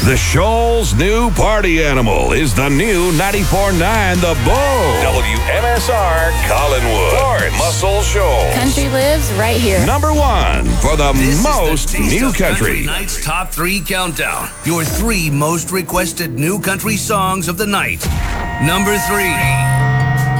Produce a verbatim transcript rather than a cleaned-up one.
The Shoal's new party animal is the new ninety-four point nine The Bull. W M S R Collinwood. Florence. Muscle Shoals. Country lives right here. Number one for the This most is the Taste new of country. Night's Top three Countdown. Your three most requested new country songs of the night. Number three.